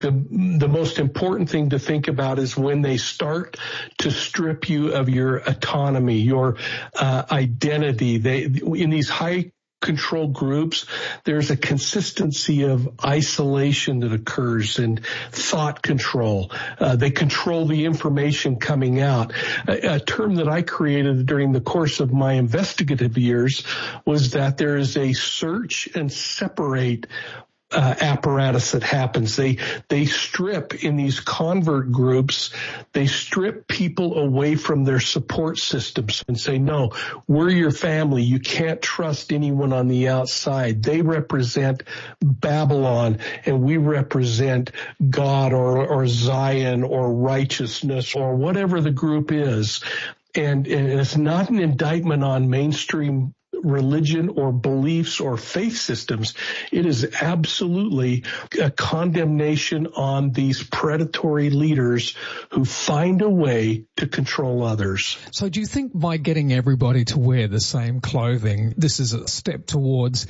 The most important thing to think about is when they start to strip you of your autonomy, your identity. In these high control groups, there's a consistency of isolation that occurs and thought control. They control the information coming out. A term that I created during the course of my investigative years was that there is a search and separate apparatus that happens. They strip in these convert groups, they strip people away from their support systems and say, no, we're your family. You can't trust anyone on the outside. They represent Babylon and we represent God or Zion or righteousness or whatever the group is. And it's not an indictment on mainstream religion or beliefs or faith systems. It is absolutely a condemnation on these predatory leaders who find a way to control others. So do you think by getting everybody to wear the same clothing, this is a step towards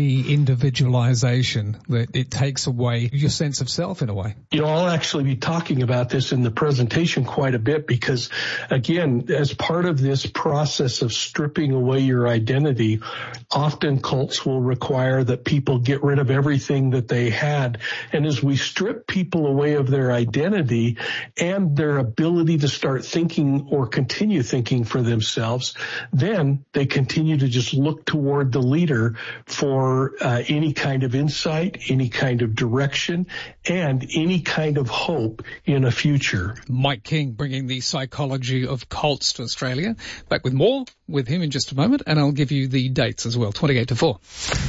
de-individualization, that it takes away your sense of self in a way? I'll actually be talking about this in the presentation quite a bit because, again, as part of this process of stripping away your identity, often cults will require that people get rid of everything that they had. And as we strip people away of their identity and their ability to start thinking or continue thinking for themselves, then they continue to just look toward the leader for any kind of insight, any kind of direction, and any kind of hope in a future. Mike King bringing the psychology of cults to Australia. Back with more with him in just a moment, and I'll give you the dates as well, 28 to 4.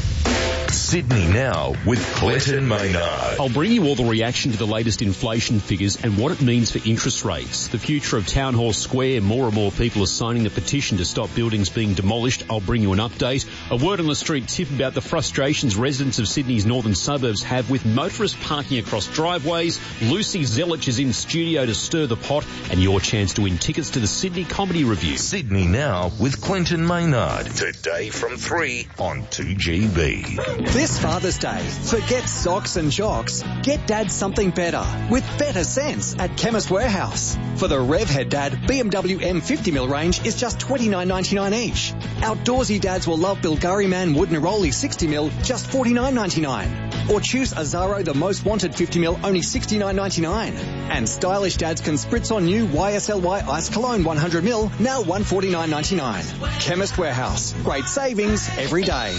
Sydney Now with Clinton Maynard. I'll bring you all the reaction to the latest inflation figures and what it means for interest rates. The future of Town Hall Square. More and more people are signing the petition to stop buildings being demolished. I'll bring you an update. A word on the street tip about the frustrations residents of Sydney's northern suburbs have with motorists parking across driveways. Lucy Zelich is in studio to stir the pot, and your chance to win tickets to the Sydney Comedy Review. Sydney Now with Clinton Maynard. Today from 3 on 2GB. This Father's Day, forget socks and jocks. Get Dad something better with better sense at Chemist Warehouse. For the Revhead Dad, BMW M50mm range is just $29.99 each. Outdoorsy dads will love Bilgari Man Wood Neroli 60mm, just $49.99. Or choose Azaro the Most Wanted 50mm, only $69.99. And stylish dads can spritz on new YSLY Ice Cologne 100ml, now $149.99. Chemist Warehouse. Great savings every day.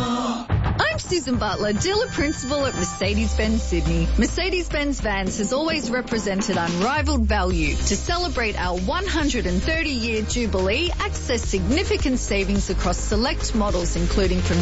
I'm Susan Butler, dealer principal at Mercedes-Benz Sydney. Mercedes-Benz Vans has always represented unrivaled value. To celebrate our 130-year jubilee, access significant savings across select models, including from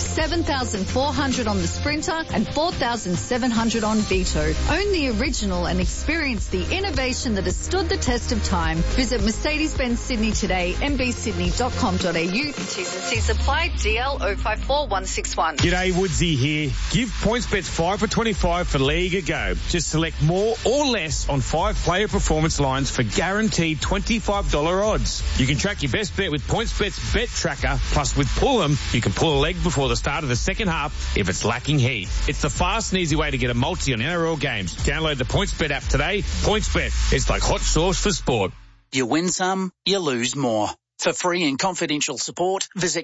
$7,400 on the Sprinter and $4,700 on Vito. Own the original and experience the innovation that has stood the test of time. Visit Mercedes-Benz Sydney today, mbsydney.com.au. T's and C's apply, DL 054161. G'day, Woodsy here. Give PointsBet 5 for 25 for League a go. Just select more or less on 5 player performance lines for guaranteed $25 odds. You can track your best bet with PointsBet's Bet Tracker. Plus, with Pull 'em, you can pull a leg before the start of the second half if it's lacking heat. It's the fast and easy way to get a multi on NRL games. Download the PointsBet app today. PointsBet, it's like hot sauce for sport. You win some, you lose more. For free and confidential support, visit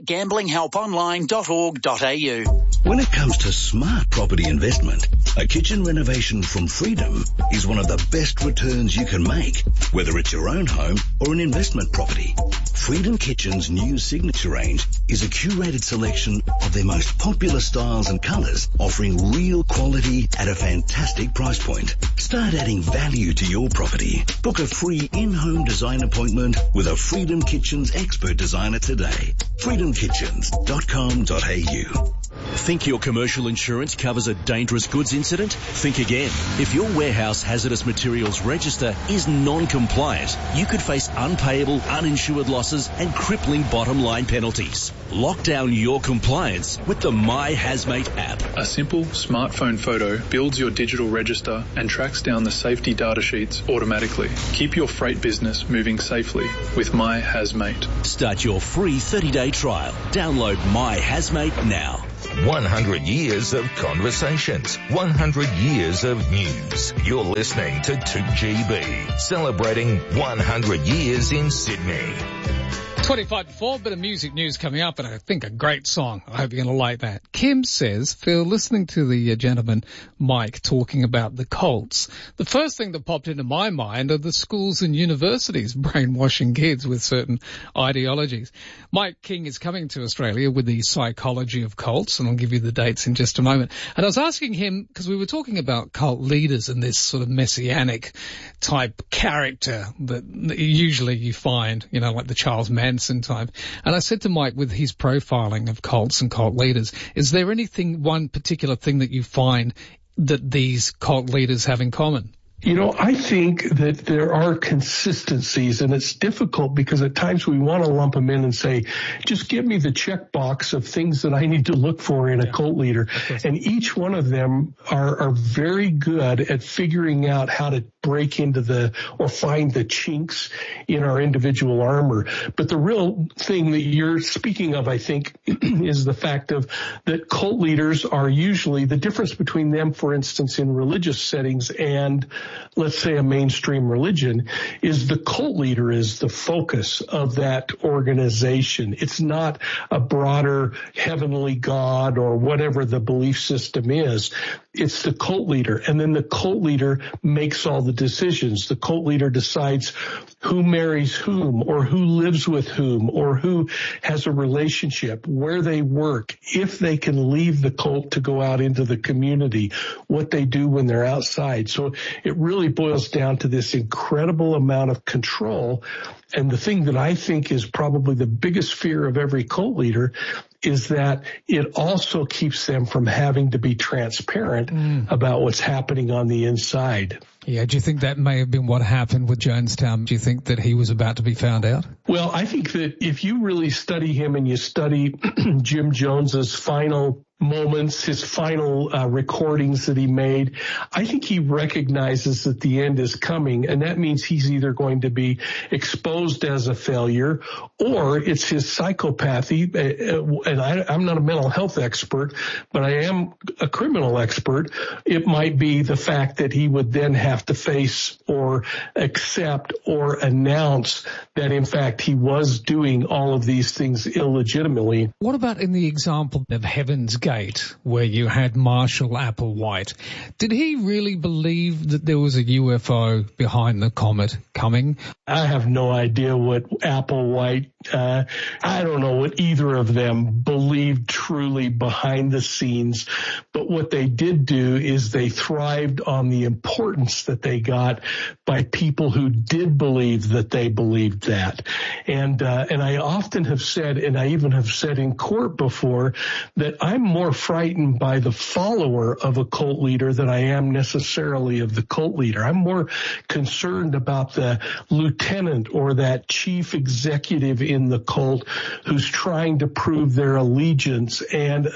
gamblinghelponline.org.au. When it comes to smart property investment, a kitchen renovation from Freedom is one of the best returns you can make, whether it's your own home or an investment property. Freedom Kitchen's new signature range is a curated selection of their most popular styles and colours, offering real quality at a fantastic price point. Start adding value to your property. Book a free in-home design appointment with a Freedom Kitchen's expert designer today. freedomkitchens.com.au. Think your commercial insurance covers a dangerous goods incident? Think again. If your warehouse hazardous materials register is non-compliant, you could face unpayable, uninsured losses and crippling bottom line penalties. Lock down your compliance with the My Hazmate app. A simple smartphone photo builds your digital register and tracks down the safety data sheets automatically. Keep your freight business moving safely with My Hazmate. Start your free 30-day trial. Download My Hazmate now. 100 years of conversations, 100 years of news. You're listening to 2GB, celebrating 100 years in Sydney. 25 before, bit of music news coming up, and I think a great song. I hope you're going to like that. Kim says, Phil, listening to the gentleman, Mike, talking about the cults, the first thing that popped into my mind are the schools and universities brainwashing kids with certain ideologies. Mike King is coming to Australia with the psychology of cults, and I'll give you the dates in just a moment. And I was asking him, because we were talking about cult leaders and this sort of messianic type character that usually you find, you know, like the Charles Manson type. And I said to Mike, with his profiling of cults and cult leaders, is there anything, one particular thing that you find that these cult leaders have in common? You know, I think that there are consistencies, and it's difficult because at times we want to lump them in and say, just give me the checkbox of things that I need to look for in a cult leader. And each one of them are very good at figuring out how to break into or find the chinks in our individual armor. But the real thing that you're speaking of, I think, is the fact that cult leaders are usually the difference between them, for instance, in religious settings and let's say a mainstream religion, is the cult leader is the focus of that organization. It's not a broader heavenly God or whatever the belief system is. It's the cult leader. And then the cult leader makes all the decisions. The cult leader decides who marries whom or who lives with whom or who has a relationship, where they work, if they can leave the cult to go out into the community, what they do when they're outside. So it really boils down to this incredible amount of control. And the thing that I think is probably the biggest fear of every cult leader is that it also keeps them from having to be transparent about what's happening on the inside. Yeah, do you think that may have been what happened with Jonestown? Do you think that he was about to be found out? Well, I think that if you really study him and you study Jim Jones's final moments, his final recordings that he made, I think he recognizes that the end is coming, and that means he's either going to be exposed as a failure or it's his psychopathy. And I'm not a mental health expert, but I am a criminal expert. It might be the fact that he would then have to face or accept or announce that, in fact, he was doing all of these things illegitimately. What about in the example of Heaven's Gate, where you had Marshall Applewhite? Did he really believe that there was a UFO behind the comet coming? I have no idea what Applewhite, I don't know what either of them believed truly behind the scenes, but what they did do is they thrived on the importance that they got by people who did believe that they believed that. And I often have said, and I even have said in court before, that I'm more frightened by the follower of a cult leader than I am necessarily of the cult leader. I'm more concerned about the lieutenant or that chief executive in the cult who's trying to prove their allegiance and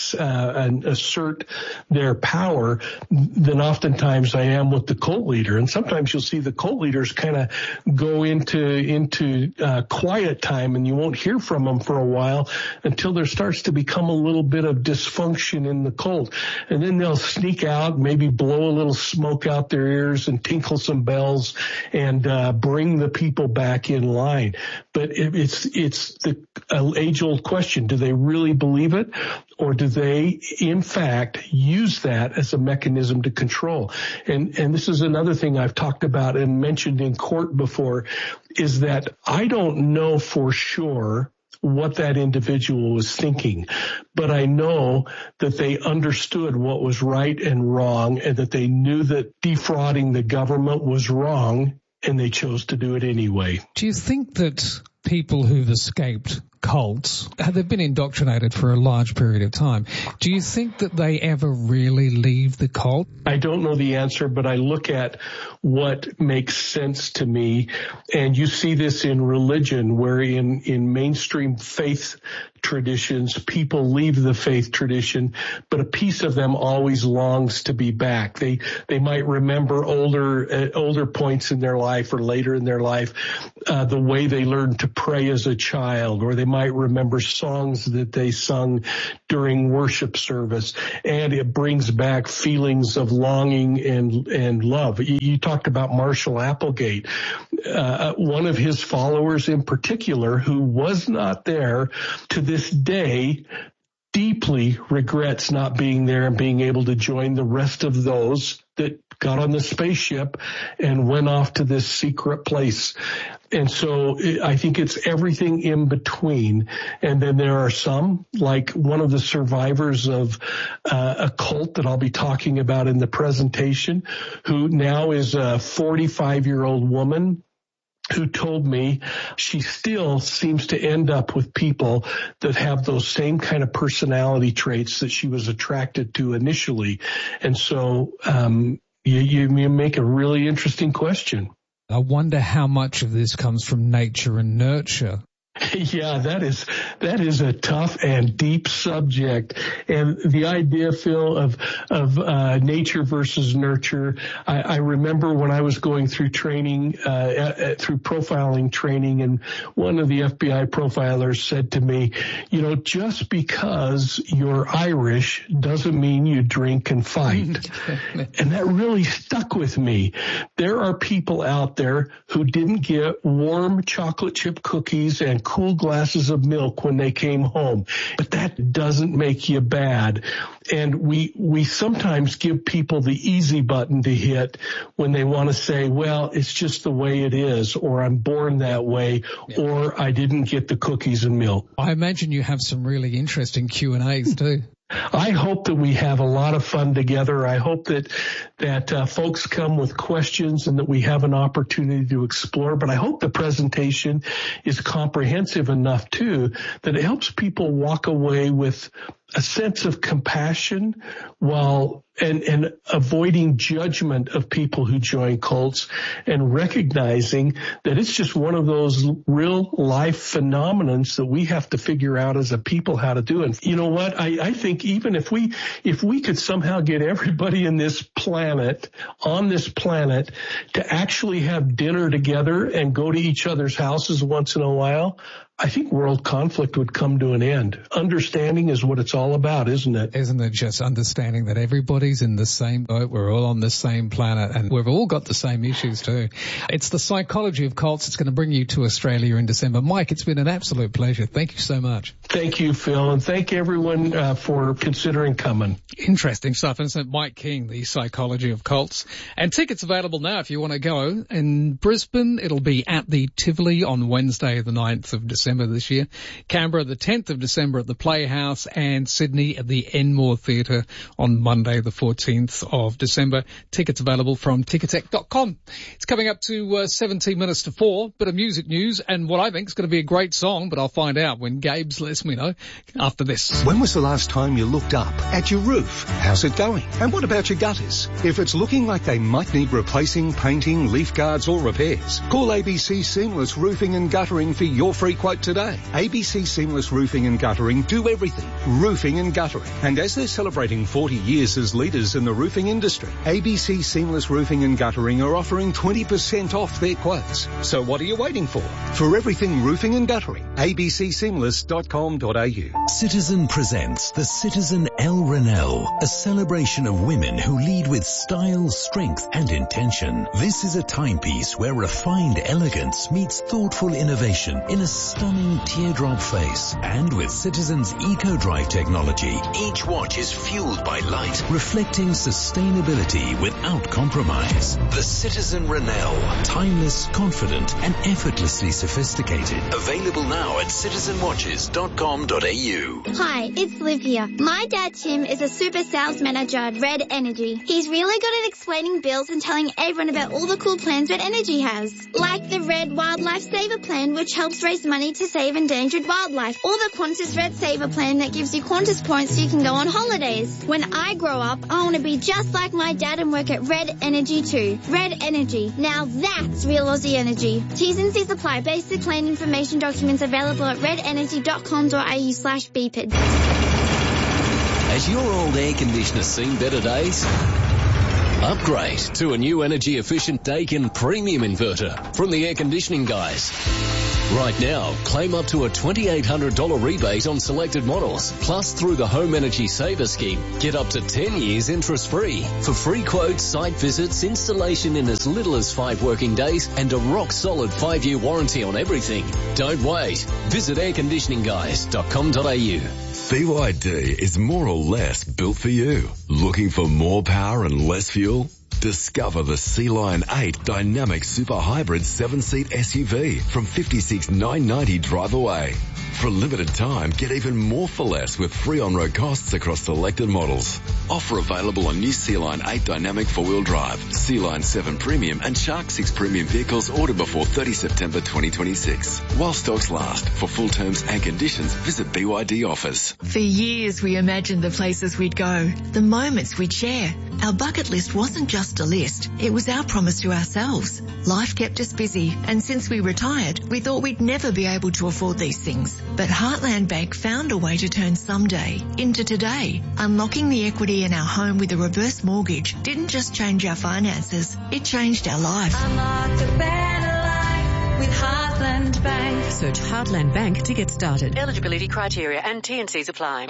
assert their power than oftentimes I am with the cult leader. And sometimes you'll see the cult leaders kind of go into quiet time, and you won't hear from them for a while until there starts to become a little bit of dysfunction in the cult. And then they'll sneak out, maybe blow a little smoke out their ears and tinkle some bells and bring the people back in line. But it's the age-old question. Do they really believe it? Or do they, in fact, use that as a mechanism to control? And this is another thing I've talked about and mentioned in court before, is that I don't know for sure what that individual was thinking, but I know that they understood what was right and wrong, and that they knew that defrauding the government was wrong, and they chose to do it anyway. Do you think that people who've escaped cults, they've been indoctrinated for a large period of time, do you think that they ever really leave the cult? I don't know the answer, but I look at what makes sense to me. And you see this in religion, where in mainstream faith traditions, people leave the faith tradition, but a piece of them always longs to be back. They might remember older points in their life or later in their life, the way they learned to pray as a child, or they might remember songs that they sung during worship service, and it brings back feelings of longing and love. You talked about Marshall Applegate, one of his followers in particular, who was not there to this day, deeply regrets not being there and being able to join the rest of those that got on the spaceship and went off to this secret place. And so I think it's everything in between. And then there are some, like one of the survivors of a cult that I'll be talking about in the presentation, who now is a 45-year-old woman who told me she still seems to end up with people that have those same kind of personality traits that she was attracted to initially. And so you make a really interesting question. I wonder how much of this comes from nature and nurture. Yeah, that is a tough and deep subject. And the idea, Phil, of nature versus nurture. I remember when I was going through training, through profiling training, and one of the FBI profilers said to me, just because you're Irish doesn't mean you drink and fight. And that really stuck with me. There are people out there who didn't get warm chocolate chip cookies and cool glasses of milk when they came home. But that doesn't make you bad. And we sometimes give people the easy button to hit when they want to say, well, it's just the way it is, or I'm born that way, or I didn't get the cookies and milk. I imagine you have some really interesting Q&As too. I hope that we have a lot of fun together. I hope that folks come with questions and that we have an opportunity to explore. But I hope the presentation is comprehensive enough too that it helps people walk away with a sense of compassion while and avoiding judgment of people who join cults, and recognizing that it's just one of those real life phenomenons that we have to figure out as a people how to do. And you know what? I think even if we could somehow get everybody on this planet to actually have dinner together and go to each other's houses once in a while, I think world conflict would come to an end. Understanding is what it's all about, isn't it? Isn't it just understanding that everybody's in the same boat, we're all on the same planet, and we've all got the same issues too. It's the psychology of cults. It's going to bring you to Australia in December. Mike, it's been an absolute pleasure. Thank you so much. Thank you, Phil, and thank everyone for considering coming. Interesting stuff, isn't it? Mike King, the psychology of cults. And tickets available now if you want to go. In Brisbane, it'll be at the Tivoli on Wednesday, the 9th of December this year. Canberra, the 10th of December at the Playhouse, and Sydney at the Enmore Theatre on Monday, the 14th of December. Tickets available from Ticketek.com. It's coming up to 17 minutes to 4. Bit of music news and what I think is going to be a great song, but I'll find out when Gabe's lets me know after this. When was the last time you looked up at your roof? How's it going? And what about your gutters? If it's looking like they might need replacing, painting, leaf guards or repairs, call ABC Seamless Roofing and Guttering for your free quote today. ABC Seamless Roofing and Guttering do everything, roofing and guttering. And as they're celebrating 40 years as leaders in the roofing industry, ABC Seamless Roofing and Guttering are offering 20% off their quotes. So what are you waiting for? For everything roofing and guttering, abcseamless.com.au. Citizen presents the Citizen El Renelle, a celebration of women who lead with style, strength and intention. This is a timepiece where refined elegance meets thoughtful innovation in a stunning teardrop face. And with Citizen's EcoDrive technology, each watch is fueled by light, reflecting sustainability without compromise. The Citizen Renelle, timeless, confident and effortlessly sophisticated. Available now at citizenwatches.com.au. Hi, it's Liv here. My dad Tim is a super sales manager at Red Energy. He's really good at explaining bills and telling everyone about all the cool plans Red Energy has. Like the Red Wildlife Saver Plan, which helps raise money to save endangered wildlife. Or the Qantas Red Saver Plan that gives you Qantas points so you can go on holidays. When I grow up, I want to be just like my dad and work at Red Energy too. Red Energy. Now that's real Aussie energy. T's and C's apply. Basic plan information documents available at redenergy.com.au/BPID. Has your old air conditioner seen better days? Upgrade to a new energy efficient Daikin premium inverter from the air conditioning guys. Right now, claim up to a $2,800 rebate on selected models. Plus, through the Home Energy Saver Scheme, get up to 10 years interest-free. For free quotes, site visits, installation in as little as 5 working days, and a rock-solid 5-year warranty on everything. Don't wait. Visit airconditioningguys.com.au. BYD is more or less built for you. Looking for more power and less fuel? Discover the Sea-Lion 8 Dynamic Super Hybrid 7-seat SUV from $56,990 drive away. For a limited time, get even more for less with free on-road costs across selected models. Offer available on new Sea-Lion 8 Dynamic 4-wheel drive, Sea-Lion 7 Premium and Shark 6 Premium vehicles ordered before 30 September 2026. While stocks last. For full terms and conditions, visit BYD offers. For years we imagined the places we'd go, the moments we'd share. Our bucket list wasn't just a list, it was our promise to ourselves. Life kept us busy, and since we retired, we thought we'd never be able to afford these things. But Heartland Bank found a way to turn someday into today. Unlocking the equity in our home with a reverse mortgage didn't just change our finances, it changed our life. Unlock a better life with Heartland Bank. Search Heartland Bank to get started. Eligibility criteria and T&Cs apply.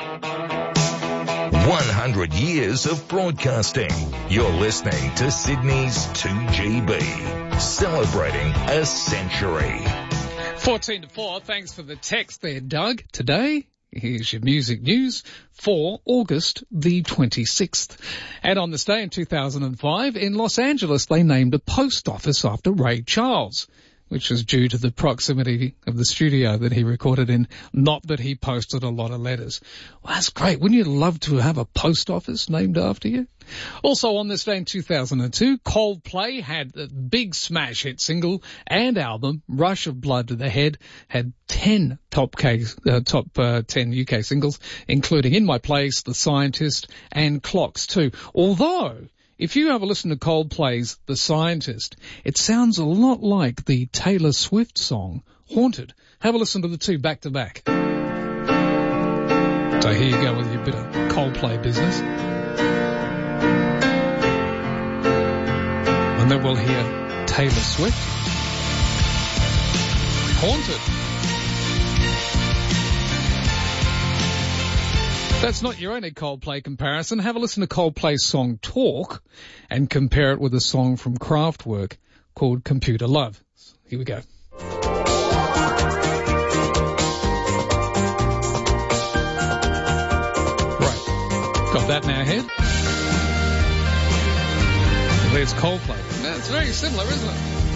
100 years of broadcasting. You're listening to Sydney's 2GB, celebrating a century. 14 to 4, thanks for the text there, Doug. Today, here's your music news for August the 26th. And on this day in 2005, in Los Angeles, they named a post office after Ray Charles, which was due to the proximity of the studio that he recorded in, not that he posted a lot of letters. Well, that's great. Wouldn't you love to have a post office named after you? Also on this day in 2002, Coldplay had a big smash hit single and album, Rush of Blood to the Head, had 10 top 10 UK singles, including In My Place, The Scientist, and Clocks too. Although, if you have a listen to Coldplay's The Scientist, it sounds a lot like the Taylor Swift song, Haunted. Have a listen to the two back to back. So here you go with your bit of Coldplay business. And then we'll hear Taylor Swift, Haunted. That's not your only Coldplay comparison. Have a listen to Coldplay's song Talk and compare it with a song from Kraftwerk called Computer Love. Here we go. Right. Got that in our head? Well, there's Coldplay. It's very similar, isn't it?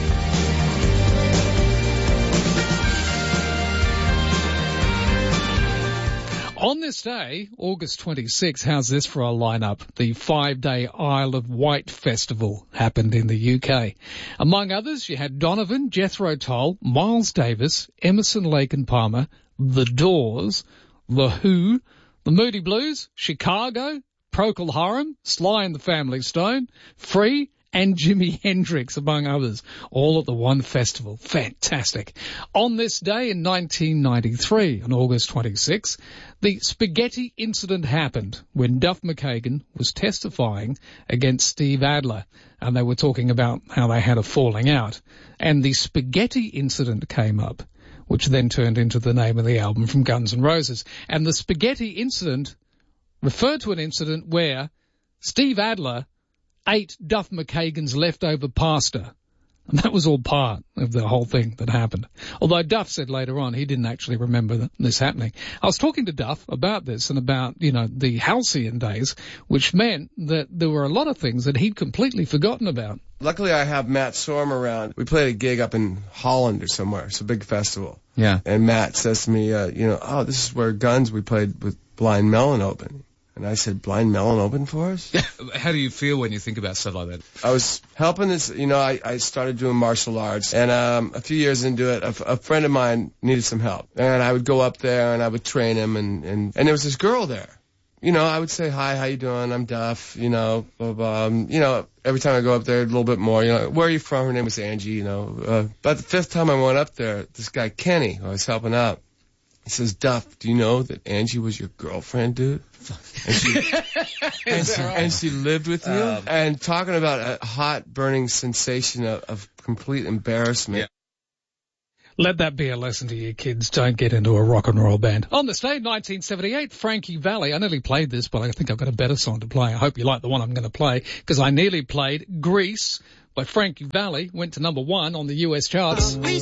On this day, August 26, how's this for a lineup? The 5-day Isle of Wight Festival happened in the UK. Among others, you had Donovan, Jethro Tull, Miles Davis, Emerson, Lake and Palmer, The Doors, The Who, The Moody Blues, Chicago, Procol Harum, Sly and the Family Stone, Free, and Jimi Hendrix, among others, all at the one festival. Fantastic. On this day in 1993, on August 26, the spaghetti incident happened when Duff McKagan was testifying against Steve Adler, and they were talking about how they had a falling out. And the spaghetti incident came up, which then turned into the name of the album from Guns N' Roses. And the spaghetti incident referred to an incident where Steve Adler ate Duff McKagan's leftover pasta. And that was all part of the whole thing that happened. Although Duff said later on he didn't actually remember this happening. I was talking to Duff about this and about, the halcyon days, which meant that there were a lot of things that he'd completely forgotten about. Luckily I have Matt Sorm around. We played a gig up in Holland or somewhere. It's a big festival. Yeah. And Matt says to me, this is where Guns we played with Blind Melon open. And I said, Blind Melon open for us? How do you feel when you think about stuff like that? I was helping this, I started doing martial arts. And a few years into it, a friend of mine needed some help. And I would go up there and I would train him. And there was this girl there. I would say, hi, how you doing? I'm Duff, blah, blah. Every time I go up there a little bit more, where are you from? Her name was Angie, But the fifth time I went up there, this guy, Kenny, who I was helping out, he says, Duff, do you know that Angie was your girlfriend, dude? And she lived with you? And talking about a hot, burning sensation of complete embarrassment. Let that be a lesson to you kids. Don't get into a rock and roll band. On this day, 1978, Frankie Valli. I nearly played this, but I think I've got a better song to play. I hope you like the one I'm going to play, because I nearly played Grease by Frankie Valli. Went to number 1 on the US charts.